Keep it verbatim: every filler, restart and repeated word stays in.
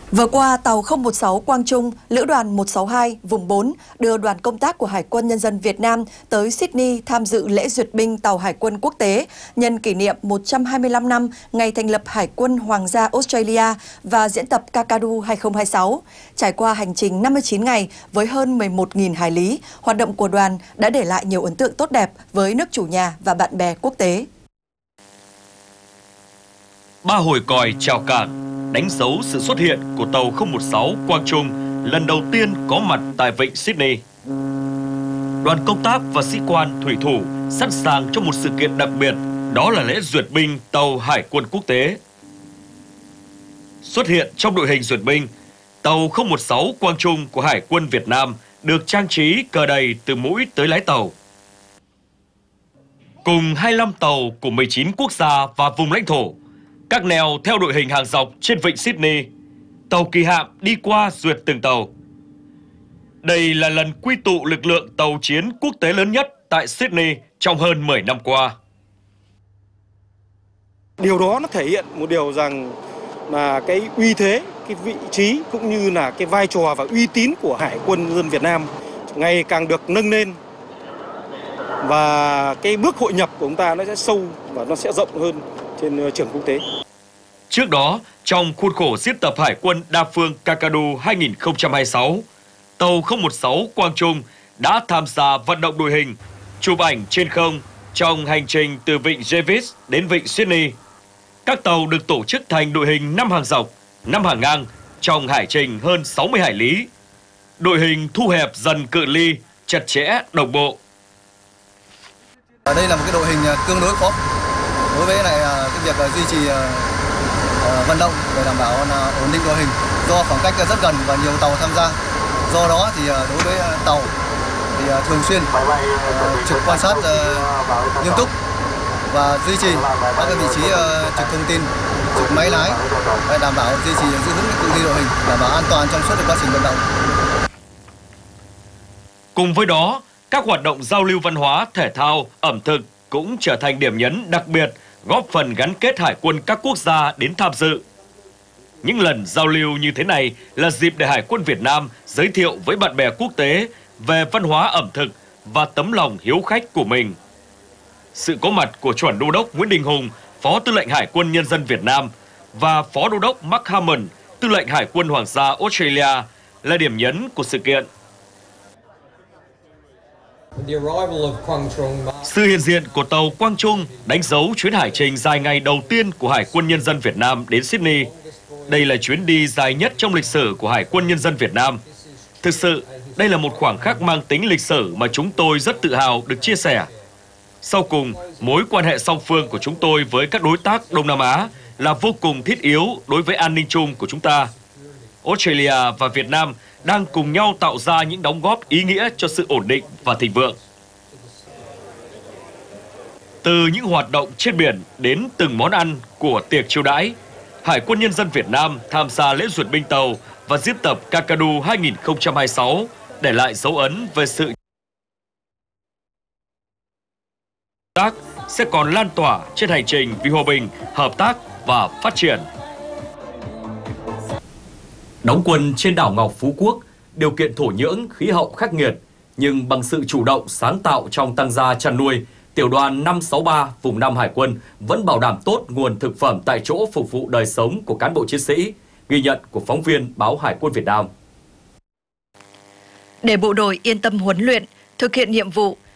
Vừa qua, tàu không một sáu Quang Trung, Lữ đoàn một sáu hai vùng bốn đưa đoàn công tác của Hải quân Nhân dân Việt Nam tới Sydney tham dự lễ duyệt binh tàu Hải quân quốc tế nhân kỷ niệm một trăm hai mươi lăm năm ngày thành lập Hải quân Hoàng gia Australia và diễn tập Kakadu hai không hai sáu. Trải qua hành trình năm mươi chín ngày với hơn mười một nghìn hải lý, hoạt động của đoàn đã để lại nhiều ấn tượng tốt đẹp với nước chủ nhà và bạn bè quốc tế. Ba hồi còi chào cảng đánh dấu sự xuất hiện của tàu không một sáu Quang Trung lần đầu tiên có mặt tại vịnh Sydney. Đoàn công tác và sĩ quan thủy thủ sẵn sàng cho một sự kiện đặc biệt, đó là lễ duyệt binh tàu Hải quân quốc tế. Xuất hiện trong đội hình duyệt binh, tàu không một sáu Quang Trung của Hải quân Việt Nam được trang trí cờ đầy từ mũi tới lái tàu. Cùng hai mươi lăm tàu của mười chín quốc gia và vùng lãnh thổ, các nèo theo đội hình hàng dọc trên vịnh Sydney, tàu kỳ hạm đi qua duyệt từng tàu. Đây là lần quy tụ lực lượng tàu chiến quốc tế lớn nhất tại Sydney trong hơn mười năm qua. Điều đó nó thể hiện một điều rằng là cái uy thế, cái vị trí cũng như là cái vai trò và uy tín của Hải quân Nhân dân Việt Nam ngày càng được nâng lên. Và cái bước hội nhập của chúng ta nó sẽ sâu và nó sẽ rộng hơn trên trường quốc tế. Trước đó, trong khuôn khổ diễn tập Hải quân đa phương Kakadu hai không hai sáu, tàu không một sáu Quang Trung đã tham gia vận động đội hình, chụp ảnh trên không trong hành trình từ vịnh Jervis đến vịnh Sydney. Các tàu được tổ chức thành đội hình năm hàng dọc, năm hàng ngang trong hải trình hơn sáu mươi hải lý. Đội hình thu hẹp dần cự ly, chặt chẽ, đồng bộ. Đây là một cái đội hình tương đối khó đối với lại cái việc duy trì vận động để đảm bảo là ổn định đội hình do khoảng cách rất gần và nhiều tàu tham gia. Do đó thì đối với tàu thì thường xuyên trực quan sát nghiêm túc và duy trì các cái vị trí trực thông tin, trực máy lái để đảm bảo duy trì giữ vững cự ly đội hình, đảm bảo an toàn trong suốt quá trình vận động. Cùng với đó, các hoạt động giao lưu văn hóa, thể thao, ẩm thực cũng trở thành điểm nhấn đặc biệt, góp phần gắn kết hải quân các quốc gia đến tham dự. Những lần giao lưu như thế này là dịp để Hải quân Việt Nam giới thiệu với bạn bè quốc tế về văn hóa ẩm thực và tấm lòng hiếu khách của mình. Sự có mặt của chuẩn đô đốc Nguyễn Đình Hùng, Phó Tư lệnh Hải quân Nhân dân Việt Nam và Phó Đô đốc Mark Hammond, Tư lệnh Hải quân Hoàng gia Australia là điểm nhấn của sự kiện. Sự hiện diện của tàu Quang Trung đánh dấu chuyến hải trình dài ngày đầu tiên của Hải quân Nhân dân Việt Nam đến Sydney. Đây là chuyến đi dài nhất trong lịch sử của Hải quân Nhân dân Việt Nam. Thực sự, đây là một khoảng khắc mang tính lịch sử mà chúng tôi rất tự hào được chia sẻ. Sau cùng, mối quan hệ song phương của chúng tôi với các đối tác Đông Nam Á là vô cùng thiết yếu đối với an ninh chung của chúng ta. Australia và Việt Nam đang cùng nhau tạo ra những đóng góp ý nghĩa cho sự ổn định và thịnh vượng. Từ những hoạt động trên biển đến từng món ăn của tiệc chiêu đãi, Hải quân Nhân dân Việt Nam tham gia lễ duyệt binh tàu và diễn tập Kakadu hai không hai sáu để lại dấu ấn về sự tác sẽ còn lan tỏa trên hành trình vì hòa bình, hợp tác và phát triển. Đóng quân trên đảo Ngọc Phú Quốc, điều kiện thổ nhưỡng, khí hậu khắc nghiệt, nhưng bằng sự chủ động sáng tạo trong tăng gia chăn nuôi, tiểu đoàn năm sáu ba vùng năm Hải quân vẫn bảo đảm tốt nguồn thực phẩm tại chỗ phục vụ đời sống của cán bộ chiến sĩ, ghi nhận của phóng viên báo Hải quân Việt Nam. Để bộ đội yên tâm huấn luyện, thực hiện nhiệm vụ,